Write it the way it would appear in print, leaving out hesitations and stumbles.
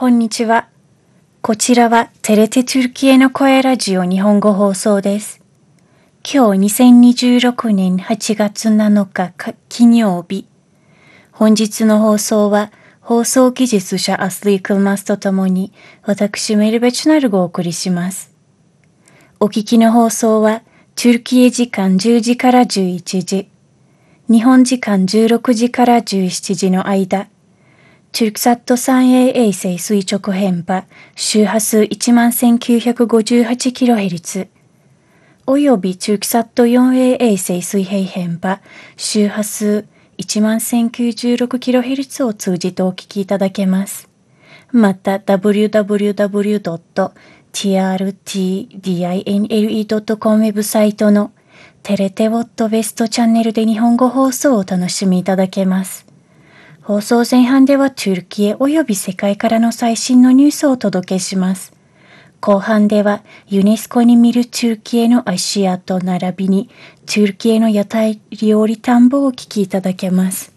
こんにちは。こちらはテレテトゥルキエの声ラジオ日本語放送です。今日2026年8月7日金曜日。本日の放送は放送技術者アスリー・クルマスとともに私メルベチュナルがお送りします。お聞きの放送はトゥルキエ時間10時から11時、日本時間16時から17時の間、トゥルクサット 3A 衛星垂直変波周波数 11,958kHz およびトゥルクサット 4A 衛星水平変波周波数 11,096kHz を通じてお聞きいただけます。また www.trtdinle.com ウェブサイトのテレテウォットベストチャンネルで日本語放送をお楽しみいただけます。放送前半ではトゥルキエおよび世界からの最新のニュースをお届けします。後半ではユネスコに見るトゥルキエの足跡並びにトゥルキエの屋台料理探訪をお聞きいただけます。